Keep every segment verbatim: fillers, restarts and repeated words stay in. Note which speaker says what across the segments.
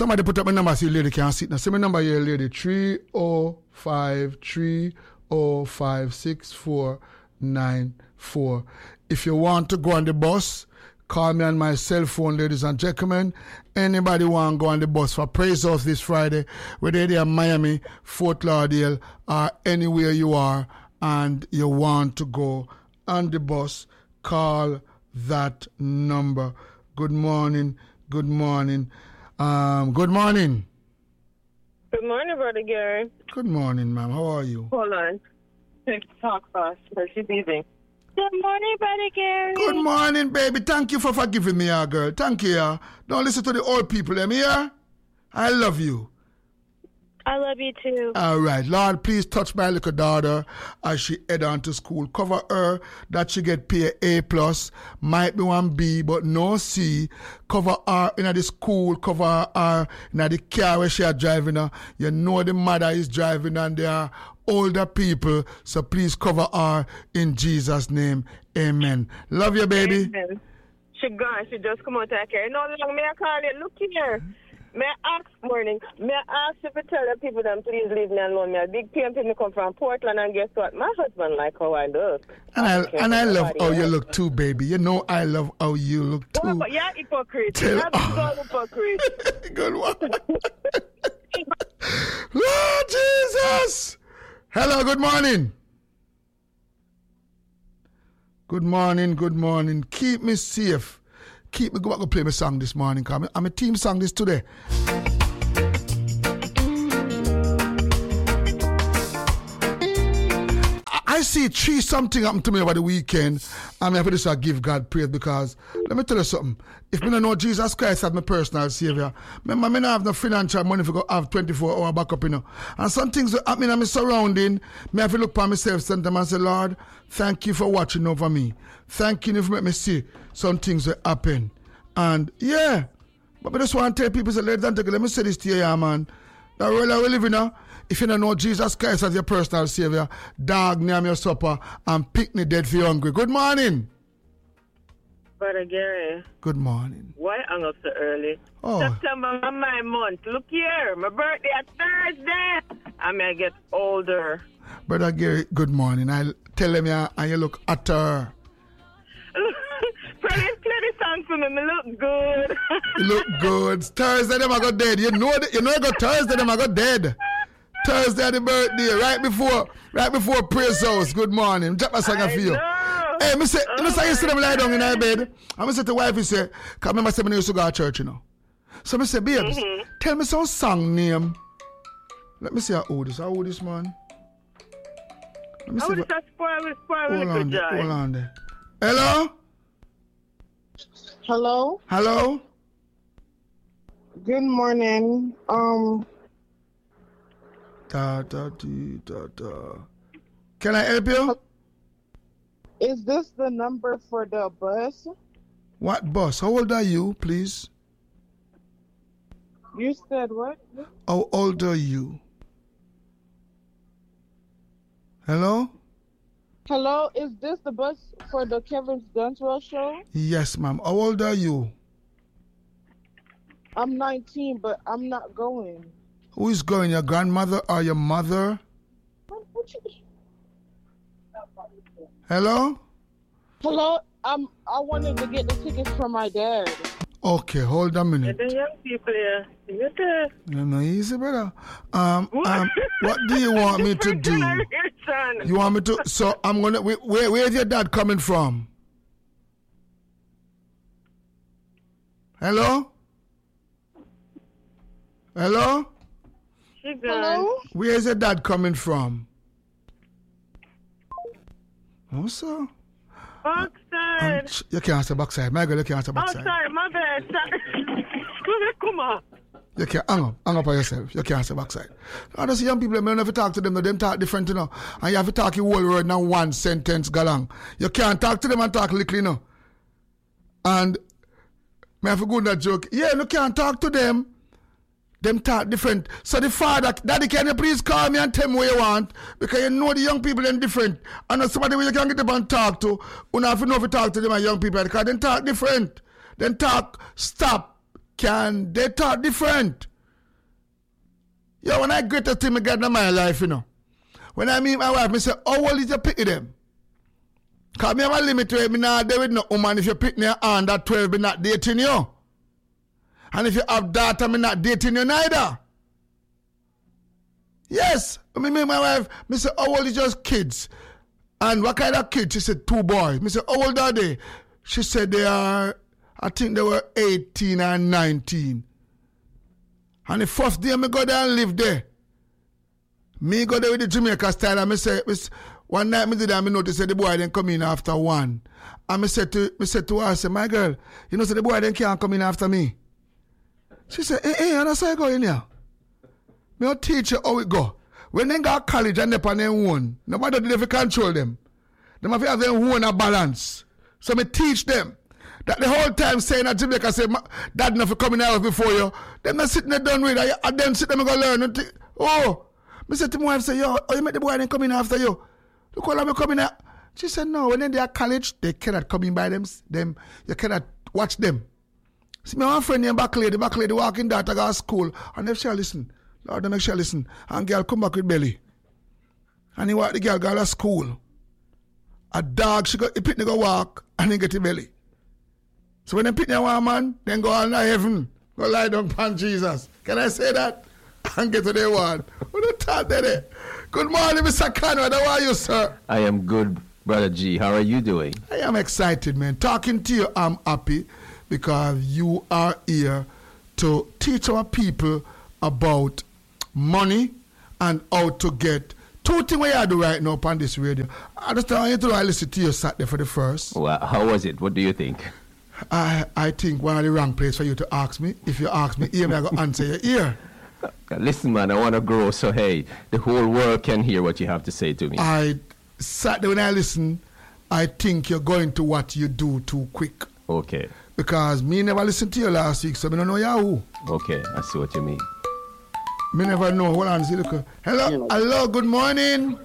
Speaker 1: Somebody put up my number so the lady can see it now. See my number here, lady. three oh five, three oh five, six four nine four. If you want to go on the bus, call me on my cell phone, ladies and gentlemen. Anybody want to go on the bus for Praise House this Friday, whether they're Miami, Fort Lauderdale, or anywhere you are, and you want to go on the bus, call that number. Good morning, good morning. Um, good morning.
Speaker 2: Good morning, Brother Gary.
Speaker 1: Good morning, ma'am. How are you?
Speaker 2: Hold on. Take talk fast, but she's busy. Good morning, Brother Gary.
Speaker 1: Good morning, baby. Thank you for forgiving me, uh, girl. Thank you. Uh. Don't listen to the old people, them here. I love you.
Speaker 3: I love you too.
Speaker 1: All right. Lord, please touch my little daughter as she head on to school. Cover her that she get paid A plus. Might be one B, but no C. Cover her in the school. Cover her in the car where she are driving her. You know the mother is driving and they are older people. So please cover her in Jesus' name. Amen. Love you, baby.
Speaker 2: Amen. She gone. She just come out of care. No long may I call you. Look here. May I ask, morning, may I ask you to tell the people that please leave me alone. Me a big P M P me come from Portland, and guess what? My husband like how I look.
Speaker 1: And I,
Speaker 2: I
Speaker 1: and I love how
Speaker 2: else.
Speaker 1: you look too, baby. You know I love how you look too.
Speaker 2: Oh, but you're hypocrite.
Speaker 1: Tell-
Speaker 2: You're a hypocrite.
Speaker 1: Good one. Lord Jesus. Hello, good morning. Good morning, good morning. Keep me safe. Keep me go back and play my song this morning. Cause I'm a team song this today. I, I see three something happened to me over the weekend. I'm happy to give God praise because let me tell you something. If me don't know Jesus Christ as my personal savior, remember me not have no financial money to go have twenty-four hour backup, you know. And some things that happen in my surrounding, me have to look for myself sometimes and say, Lord, thank you for watching over me. Thank you for making me see some things that happen. And yeah, but I just want to tell people, say, ladies and gentlemen, let me say this to you, yeah, man. The world that we live in now, if you don't know Jesus Christ as your personal savior, dog name your supper and pick me dead for you hungry. Good morning.
Speaker 2: Brother Gary.
Speaker 1: Good morning.
Speaker 2: Why hung up so early?
Speaker 1: Oh.
Speaker 2: September, my month. Look here, my birthday at Thursday. I may get older.
Speaker 1: Brother Gary, good morning. I tell them you and you look utter.
Speaker 2: Play the song for me. Me look good.
Speaker 1: You look good. Thursday them I got dead. You know that, you know I got Thursday them I got dead. Thursday the birthday, right before right before praise house. Good morning. Drop a song for you. Hey, me say, oh, me say you see them lie down in our bed. And me say to the wife, you say, cause remember say me used to go to church, you know. So me say, babes, mm-hmm. tell me some song name. Let me see how old this. How old this man? Let me
Speaker 2: how
Speaker 1: see.
Speaker 2: How old is that spoil, spoil,
Speaker 1: hold on there,
Speaker 2: joy.
Speaker 1: hold on there. Hello?
Speaker 4: Hello?
Speaker 1: Hello?
Speaker 4: Good morning. Um.
Speaker 1: Da, da, dee, da, da. Can I help you?
Speaker 4: Is this the number for the bus?
Speaker 1: What bus? How old are you, please?
Speaker 4: You said what?
Speaker 1: How old are you? Hello?
Speaker 4: Hello, is this the bus for the Kevin's Gunswell show?
Speaker 1: Yes, ma'am. How old are you?
Speaker 4: I'm nineteen, but I'm not going.
Speaker 1: Who is going? Your grandmother or your mother?
Speaker 4: What, what you...
Speaker 1: Hello?
Speaker 4: Hello, um, I wanted to get the tickets for my dad.
Speaker 1: Okay, hold a minute.
Speaker 2: The young people here. You there?
Speaker 1: No, no, easy, brother. Um, um, what do you want me to do? You want me to? So I'm gonna. Where, where's your dad coming from? Hello? Hello?
Speaker 4: Hello?
Speaker 1: Where's your dad coming from? Oh, so.
Speaker 2: Backside.
Speaker 1: Um, you can't answer backside. My girl, you can't answer
Speaker 2: Oh,
Speaker 1: backside.
Speaker 2: sorry, my bad. Sorry. Come on.
Speaker 1: You can't hang up, hang up on yourself. You can't answer backside. Now, those young people, you don't have to talk to them, them talk different, you know. And you have to talk your whole word now one sentence galang. You can't talk to them and talk little, you know. And me have to go in that joke. Yeah, you can't talk to them. Them talk different. So the father, daddy, can you please call me and tell me what you want? Because you know the young people are different. And not somebody where you can get them and talk to. You have to know if you talk to them and young people because they talk different. They talk, stop, can, they talk different. Yo, when I greatest thing I got in my life, you know. When I meet my wife, I say, how old is your pity them? Because me have a limit to it. Me not there with no woman. If you pick me under twelve, me not dating you. And if you have daughter, me not dating you neither. Yes. Me meet my wife, me say, how old is just kids? And what kind of kids? She said, two boys. Me say, how old are they? She said they are, I think they were eighteen and nineteen. And the first day me go there and live there. Me go there with the Jamaica style and me say, me, one night me did that, me notice that the boy didn't come in after one. And me said to, me said to her, I said, my girl, you know, so the boy didn't can't come in after me. She said, hey, hey, and that's how I go in here. Me will teach you how it go. When they got college and they on their own, nobody did have control them. They have to have their own a balance. So me teach them. That the whole time saying that Jamaica say, Dad enough for coming out before you. Them not sitting there done with it. And then sit them and go learn. Oh, me said to my wife, say, yo, oh, you make the boy then come in after you. Look how I'm coming out. She said, no, when they are college, they cannot come in by them. them you cannot watch them. See, my one friend named back lady, back lady walking that I go to school. And they shall listen. Lord, they make sure listen. And girl come back with belly. And he walk the girl go to school. A dog, she go, he pick the go walk and he get the belly. So when they pick the one man, then go on to heaven. Go lie down upon Jesus. Can I say that? And get to the one. Who don't talk there? Good morning, Mister Conrad. How are you, sir?
Speaker 5: I am good, Brother G. How are you doing?
Speaker 1: I am excited, man. Talking to you, I'm happy because you are here to teach our people about money and how to get two things we are doing right now on this radio. I just want you to listen to you Saturday for the first.
Speaker 5: Well, how was it? What do you think?
Speaker 1: I I think one of the wrong place for you to ask me. If you ask me here, I'm going to answer your ear.
Speaker 5: Listen, man, I want to grow, so hey, the whole world can hear what you have to say to me.
Speaker 1: I Saturday when I listen, I think you're going to what you do too quick.
Speaker 5: Okay.
Speaker 1: Because me never listened to you last week, so I don't know you who.
Speaker 5: Okay, I see what you mean.
Speaker 1: Me never know. Hold on, see, look. Hello, hello, good morning.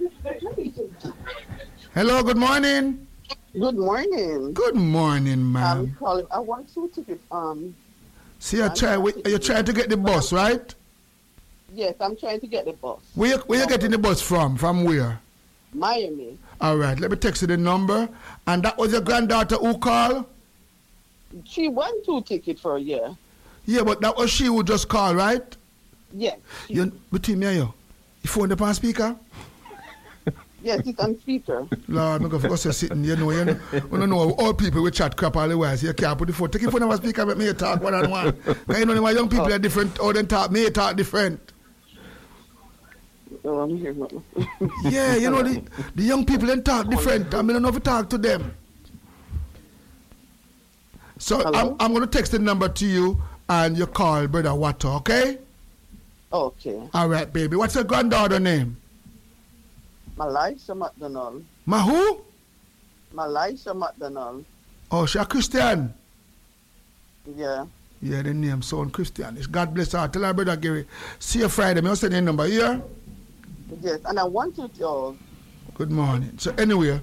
Speaker 1: Hello, good morning.
Speaker 4: Good morning.
Speaker 1: Good morning, ma'am.
Speaker 4: I'm calling. I want two tickets. Um.
Speaker 1: See, you're, try, you're trying to get the bus, right?
Speaker 4: Yes, I'm trying to get the bus.
Speaker 1: Where you, where you getting the bus from? From where?
Speaker 4: Miami.
Speaker 1: All right, let me text you the number. And that was your granddaughter who called?
Speaker 4: She won two tickets for a year.
Speaker 1: Yeah, but that was she who just called, right?
Speaker 4: Yes.
Speaker 1: You, between me and you, you phone the pan speaker?
Speaker 4: Yes, it's on speaker.
Speaker 1: Lord, I'm going to say sitting, you know, you know, you don't know, all people will chat crap all the while, so you can't put the phone. Take your phone on speaker, let me talk one on one. Because you know, my young people oh. are different, or then talk, me talk different.
Speaker 4: Oh, I'm here.
Speaker 1: Yeah, you know, the, the young people then talk different. I mean, I don't know if you talk to them. So I'm, I'm going to text the number to you, and you call Brother Water, okay?
Speaker 4: Okay.
Speaker 1: All right, baby. What's your granddaughter name?
Speaker 4: Malaysia McDonald.
Speaker 1: Ma who?
Speaker 4: Malaysia McDonald.
Speaker 1: Oh, she's a Christian?
Speaker 4: Yeah.
Speaker 1: Yeah, the name sound Christian. God bless her. Tell her Brother Gary. See you Friday. May I send your number here?
Speaker 4: Yes, and I want to tell.
Speaker 1: Good morning. So anyway,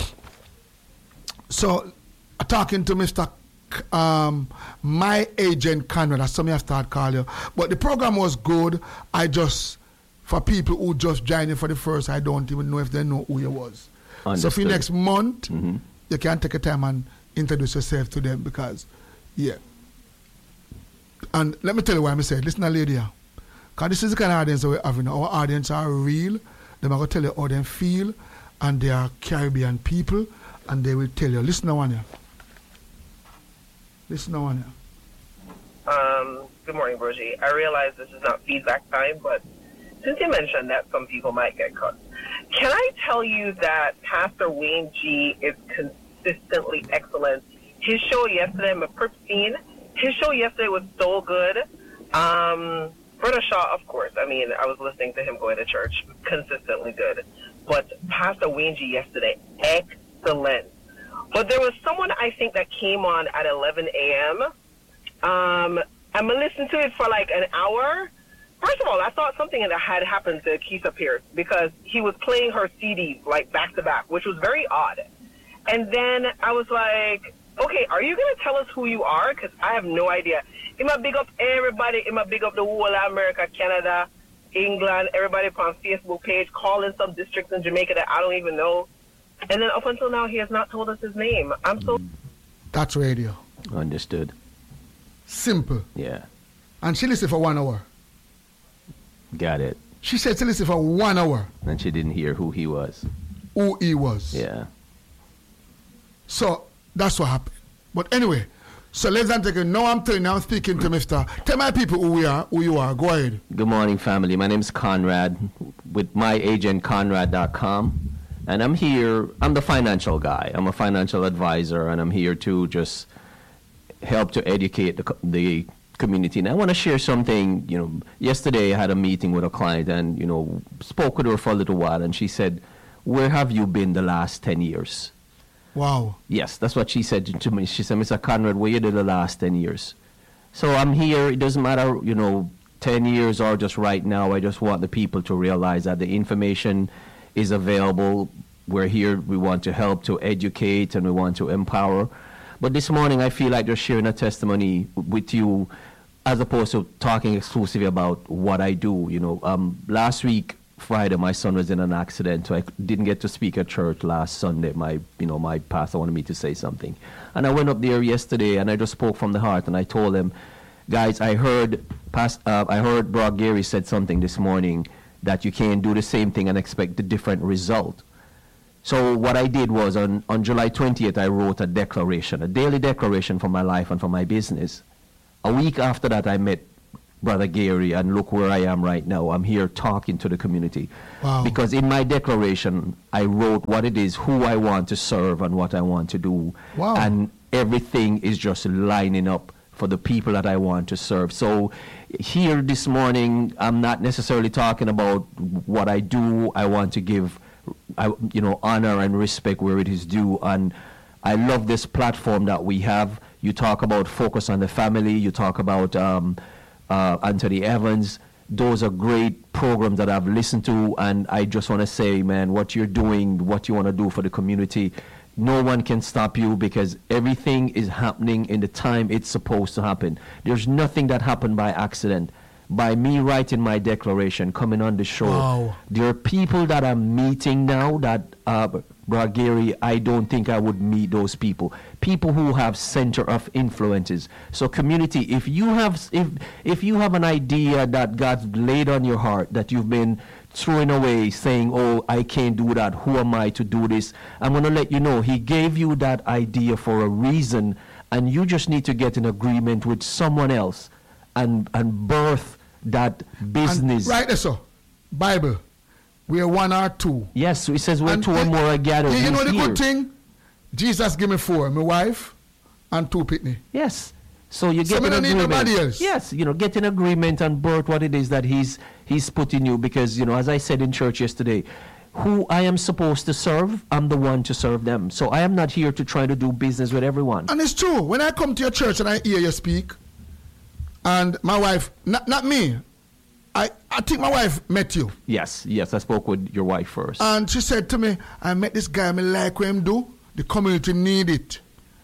Speaker 1: so talking to Mister Um, my agent Conrad, that's something I start calling you. But the program was good. I just, for people who just joined in for the first, I don't even know if they know who you was. Understood. So for next month, mm-hmm. you can take a time and introduce yourself to them because, yeah. And let me tell you why I said, listen, lady, because this is the kind of audience that we're having. Our audience are real. They're going to tell you how they feel, and they are Caribbean people, and they will tell you. Listen to one here. Listen to one here.
Speaker 6: Um, good morning, Brogy. I realize this is not feedback time, but since you mentioned that some people might get cut, can I tell you that Pastor Wayne G is consistently excellent? His show yesterday, McPristine, his show yesterday was so good. Um, Brother Shaw, of course. I mean, I was listening to him going to church, consistently good. But Pastor Wayne G yesterday, excellent. But there was someone, I think, that came on at eleven a.m. Um, I'm going to listen to it for like an hour. First of all, I thought something that had happened to Keisha Pierce because he was playing her C Ds like back to back, which was very odd. And then I was like, okay, are you going to tell us who you are? Because I have no idea. It might big up everybody. It might big up the whole of America, Canada, England, everybody on Facebook page, calling some districts in Jamaica that I don't even know. And then up until now, he has not told us his name. I'm so...
Speaker 1: That's radio.
Speaker 5: Understood.
Speaker 1: Simple.
Speaker 5: Yeah.
Speaker 1: And she listened for one hour.
Speaker 5: Got it.
Speaker 1: She said she listened for one hour.
Speaker 5: And she didn't hear who he was.
Speaker 1: Who he was.
Speaker 5: Yeah.
Speaker 1: So that's what happened. But anyway, so ladies and gentlemen, now I'm telling you, I'm speaking to Mister Tell my people who we are, who you are. Go ahead.
Speaker 5: Good morning, family. My name is Conrad with my agent conrad dot com. And I'm here, I'm the financial guy. I'm a financial advisor, and I'm here to just help to educate the, co- the community. And I want to share something. You know, yesterday I had a meeting with a client and, you know, spoke with her for a little while, and she said, where have you been the last ten years?
Speaker 1: Wow.
Speaker 5: Yes, that's what she said to me. She said, Mister Conrad, where you did the last ten years? So I'm here. It doesn't matter, you know, ten years or just right now. I just want the people to realize that the information is available. We're here. We want to help to educate, and we want to empower. But this morning, I feel like just sharing a testimony with you, as opposed to talking exclusively about what I do. You know, um, last week, Friday, my son was in an accident, so I didn't get to speak at church last Sunday. My, you know, my pastor wanted me to say something, and I went up there yesterday, and I just spoke from the heart, and I told him, guys, I heard, past, uh, I heard Brock Gary said something this morning that you can't do the same thing and expect a different result. So what I did was on, on July twentieth, I wrote a declaration, a daily declaration for my life and for my business. A week after that, I met Brother Gary, and look where I am right now. I'm here talking to the community.
Speaker 1: Wow.
Speaker 5: Because in my declaration, I wrote what it is, who I want to serve, and what I want to do.
Speaker 1: Wow.
Speaker 5: And everything is just lining up for the people that I want to serve. So here this morning, I'm not necessarily talking about what I do. I want to give I, you know, honor and respect where it is due. And I love this platform that we have. You talk about Focus on the Family. You talk about um, uh, Anthony Evans. Those are great programs that I've listened to. And I just want to say, man, what you're doing, what you want to do for the community, no one can stop you, because everything is happening in the time it's supposed to happen. There's nothing that happened by accident. By me writing my declaration, coming on the show,
Speaker 1: wow.
Speaker 5: There are people that I'm meeting now that, uh, Brother Gary, I don't think I would meet those people. People who have center of influences. So community, if you have, if if you have an idea that God's laid on your heart that you've been throwing away, saying, oh, I can't do that, who am I to do this? I'm going to let you know, He gave you that idea for a reason, and you just need to get in agreement with someone else and and birth that business.
Speaker 1: And right there, so Bible, we are one or two.
Speaker 5: Yes, so it says we're
Speaker 1: And
Speaker 5: two or
Speaker 1: the-
Speaker 5: more are gathered.
Speaker 1: You, you know
Speaker 5: Who's
Speaker 1: the
Speaker 5: here?
Speaker 1: good thing? Jesus give me four, my wife and two pitney.
Speaker 5: Yes. So you
Speaker 1: So
Speaker 5: get
Speaker 1: we
Speaker 5: an
Speaker 1: don't need
Speaker 5: agreement.
Speaker 1: nobody else.
Speaker 5: Yes, you know, get an agreement and birth what it is that he's he's put in you, because, you know, as I said in church yesterday, who I am supposed to serve, I'm the one to serve them. So I am not here to try to do business with everyone.
Speaker 1: And it's true. When I come to your church and I hear you speak, and my wife, not, not me, I, I think my wife met you.
Speaker 5: Yes, yes, I spoke with your wife first.
Speaker 1: And she said to me, I met this guy, I like what him do. The community need it.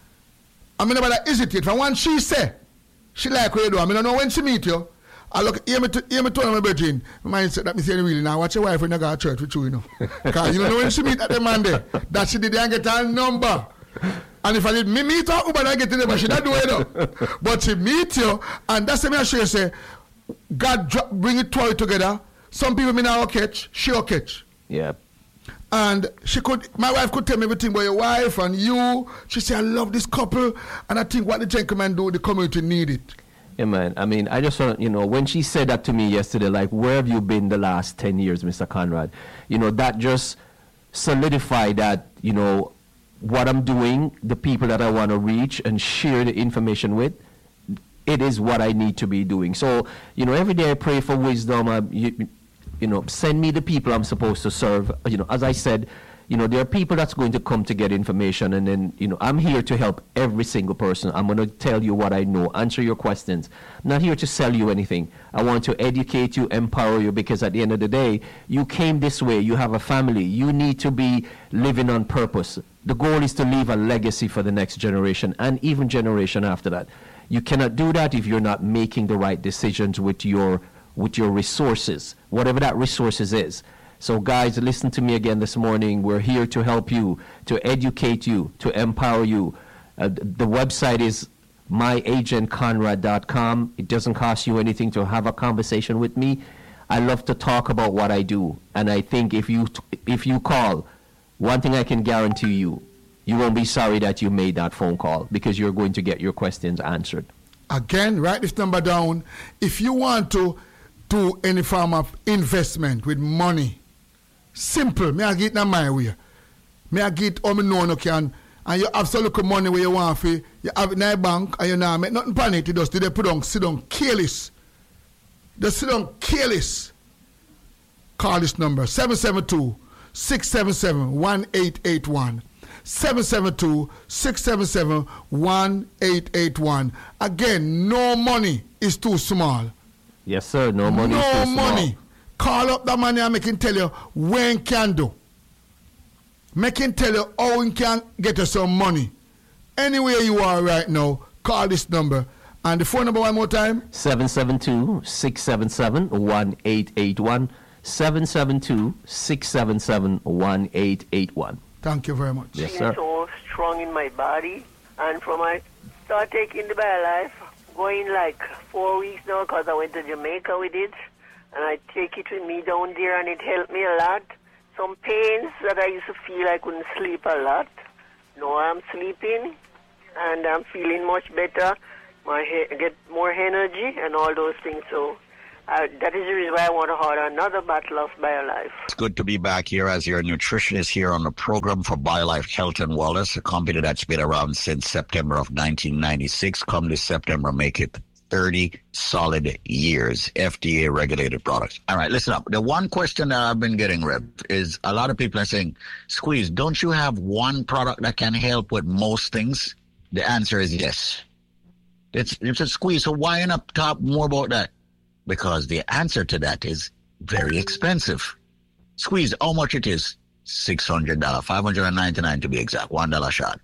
Speaker 1: I mean, about hesitate. If I want she say, she like what you do. I mean, I know when she meet you, I look, hear me, to, hear me tell my bedroom. My mind said that me saying really now, watch your wife when you go to church with you, you know. Because you know when she meet at the Monday, that she didn't get her number. And if I did me meet her, Uber I get the number, she not do it though. But she meet you, and that's the me I show you say, God drop, bring it two together. Some people may not catch, she'll catch.
Speaker 5: Yeah.
Speaker 1: And she could, my wife could tell me everything about your wife and you. She said, I love this couple. And I think what the gentleman do, the community need it.
Speaker 5: Yeah, man. I mean, I just want, you know, when she said that to me yesterday, like, where have you been the last ten years, Mister Conrad? You know, that just solidified that, you know, what I'm doing, the people that I want to reach and share the information with, it is what I need to be doing. So, you know, every day I pray for wisdom. I, you, you know, send me the people I'm supposed to serve. You know, as I said, you know, there are people that's going to come to get information, and then, you know, I'm here to help every single person. I'm going to tell you what I know, answer your questions. I'm not here to sell you anything. I want to educate you, empower you, because at the end of the day, you came this way, you have a family, you need to be living on purpose. The goal is to leave a legacy for the next generation and even generation after that. You cannot do that if you're not making the right decisions with your with your resources, whatever that resources is. So guys, listen to me again this morning. We're here to help you, to educate you, to empower you. Uh, the website is my agent conrad dot com. It doesn't cost you anything to have a conversation with me. I love to talk about what I do. And I think if you, if you call, one thing I can guarantee you, you won't be sorry that you made that phone call, because you're going to get your questions answered.
Speaker 1: Again, write this number down. If you want to do any form of investment with money, simple. Me I get it my way. Me I get all me know no can. And you have some little money where you want for. You have it in a bank and you not make nothing pan it. You just they put on, sit down, careless. Just sit down, careless. Call this number, seven seven two, six seven seven, one eight eight one. seven seven two, six seven seven, one eight eight one. Again, no money is too small.
Speaker 5: Yes, sir. No money
Speaker 1: no
Speaker 5: is too small.
Speaker 1: money. Call up the money and make him tell you when can do. Make him tell you how he can get you some money. Anywhere you are right now, call this number. And the phone number one more time?
Speaker 5: seven seven two, six seven seven, one eight eight one. seven seven two, six seven seven, one eight eight one.
Speaker 1: Thank you very much.
Speaker 5: Yes,
Speaker 7: Being
Speaker 5: sir.
Speaker 7: so strong in my body, and from I start taking the BioLife, going like four weeks now, because I went to Jamaica with it, and I take it with me down there, and it helped me a lot. Some pains that I used to feel I couldn't sleep a lot. Now I'm sleeping, and I'm feeling much better. My he- get more energy and all those things. So uh, that is the reason why I want to hold another bottle of BioLife.
Speaker 8: It's good to be back here as your nutritionist here on the program for BioLife Health and Wellness, a company that's been around since September of nineteen ninety-six. Come this September, make it thirty solid years, F D A regulated products. All right, listen up. The one question that I've been getting, Rev, is a lot of people are saying, Squeeze, don't you have one product that can help with most things? The answer is yes. It's, it's a Squeeze, so why not talk more about that? Because the answer to that is very expensive. Squeeze, how much it is? six hundred dollars, five hundred ninety-nine dollars to be exact, one dollar shot.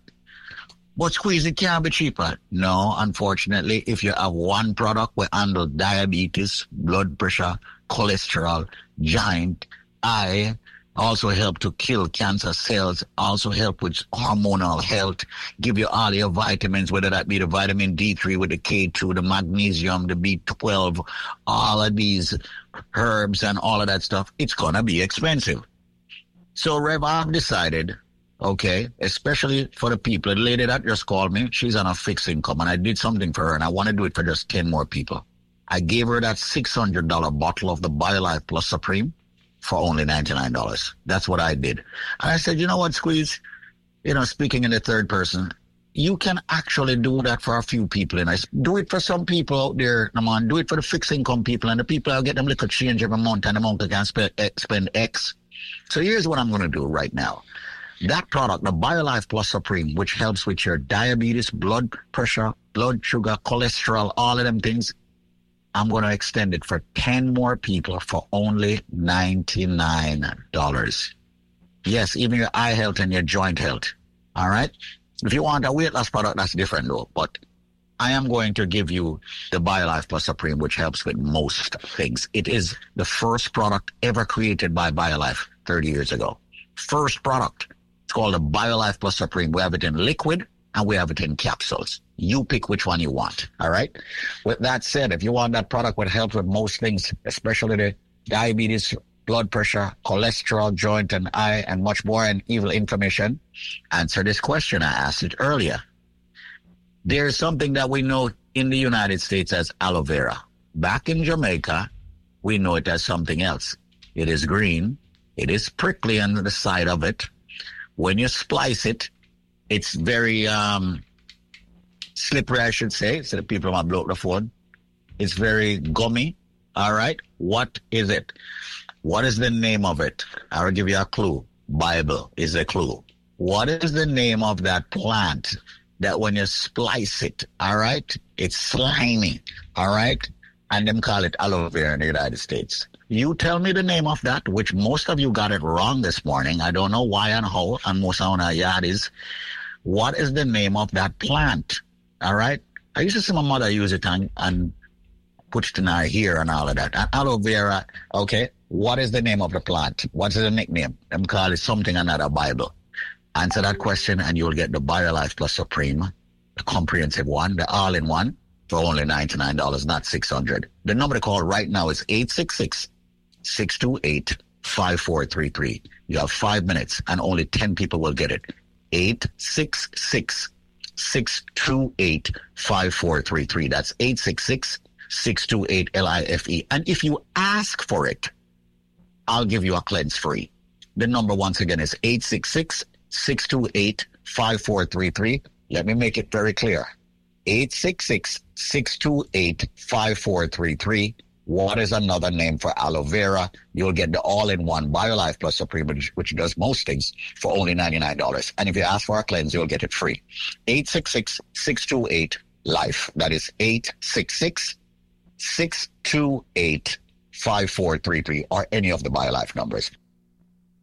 Speaker 8: But Squeeze, it can't be cheaper. No, unfortunately, if you have one product we handle diabetes, blood pressure, cholesterol, giant, eye, also help to kill cancer cells, also help with hormonal health, give you all your vitamins, whether that be the vitamin D three with the K two, the magnesium, the B twelve, all of these herbs and all of that stuff, it's going to be expensive. So, Rev, I've decided, okay, especially for the people, the lady that just called me, she's on a fixed income, and I did something for her, and I want to do it for just ten more people. I gave her that six hundred dollars bottle of the BioLife Plus Supreme for only ninety-nine dollars. That's what I did. And I said, you know what, Squeeze? You know, speaking in the third person, you can actually do that for a few people. And I do it for some people out there, come on, do it for the fixed income people, and the people I'll get them little change every month, and the month they can spend, spend X. So here's what I'm going to do right now. That product, the BioLife Plus Supreme, which helps with your diabetes, blood pressure, blood sugar, cholesterol, all of them things, I'm going to extend it for ten more people for only ninety-nine dollars. Yes, even your eye health and your joint health. All right? If you want a weight loss product, that's different though. But I am going to give you the BioLife Plus Supreme, which helps with most things. It is the first product ever created by BioLife thirty years ago. First product. It's called the BioLife Plus Supreme. We have it in liquid and we have it in capsules. You pick which one you want, all right? With that said, if you want that product that helps with most things, especially the diabetes, blood pressure, cholesterol, joint and eye, and much more, and evil inflammation, answer this question. I asked it earlier. There's something that we know in the United States as aloe vera. Back in Jamaica, we know it as something else. It is green. It is prickly on the side of it. When you splice it, it's very um, slippery, I should say, so that people might blow up the phone. It's very gummy. All right. What is it? What is the name of it? I will give you a clue. Bible is a clue. What is the name of that plant that when you splice it, all right, it's slimy, all right? And them call it aloe vera in the United States. You tell me the name of that, which most of you got it wrong this morning. I don't know why and how, and most of our yard is. What is the name of that plant? All right? I used to see my mother use it, and, and put it in our hair and all of that. And aloe vera, okay, what is the name of the plant? What's the nickname? Them call it something another Bible. Answer that question and you'll get the BioLife Plus Supreme, the comprehensive one, the all-in-one, for only ninety-nine dollars, not six hundred dollars. The number to call right now is eight six six, six two eight, five four three three. You have five minutes and only ten people will get it. eight six six, six two eight, five four three three. That's eight six six, six two eight, L I F E. And if you ask for it, I'll give you a cleanse free. The number once again is eight six six, six two eight, five four three three. Let me make it very clear. eight six six, six two eight, five four three three. What is another name for aloe vera? You'll get the all-in-one BioLife Plus Supreme, which, which does most things, for only ninety-nine dollars. And if you ask for a cleanse, you'll get it free. eight six six, six two eight, LIFE. That is eight six six, six two eight, five four three three, or any of the BioLife numbers.